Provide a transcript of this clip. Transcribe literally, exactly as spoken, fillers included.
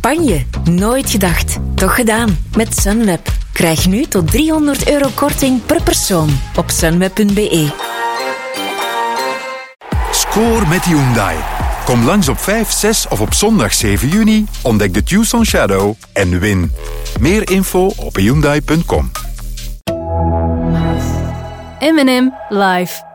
Spanje. Nooit gedacht. Toch gedaan. Met Sunweb. Krijg nu tot driehonderd euro korting per persoon op sunweb punt be. Score met Hyundai. Kom langs op vijf, zes of op zondag zeven juni. Ontdek de Tucson Shadow en win. Meer info op hyundai punt com. M en M live.